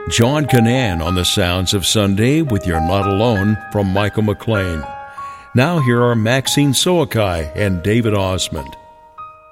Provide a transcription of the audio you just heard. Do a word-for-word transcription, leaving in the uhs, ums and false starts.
John Canaan on the sounds of Sunday with You're Not Alone from Michael McLean. Now here are Maxine Soakai and David Osmond.